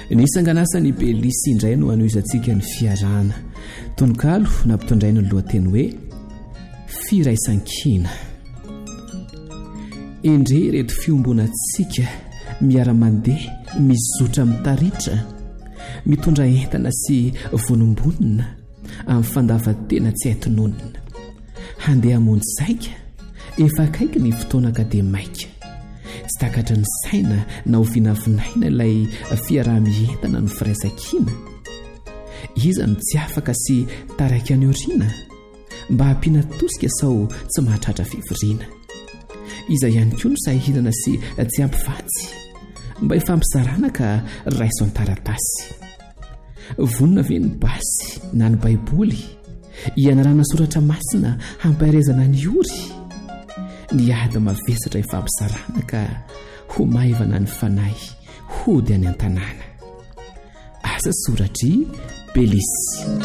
Nisanganasany Belisy indray no anoizantsika ny fiarahana. Tononkalo nampitondrainy ny lohateny hoe firaisan-kina. Endre reto fiombonantsika miara-mandeha mizotra mitaritra, mitondra entana sy vonombonina amin'ny fandavan-tena tsy haitononina. Handeha hamonjy saika, efa akaiky ny fotoana akademaika. Tsy takatra ny saina na ho vinavinaina ilay fiarah-mientana no firaisan-kina. Iza no tsy afaka sy taraiky any oriana mba hampiana tosika sao tsy mahatratra fivoriana. Iza ihany koa no sahihinana sy tsy ampifatsy mba hifampizarana ka raiso an-taratasy. Vonona ve ny basy na ny baiboly ianarana soratra masina hampairezana ny ory? Ny ady mavesatra hifampizarana ka ho maivana ny fanahy hody any an-tanàna. Asa soratry Belisy.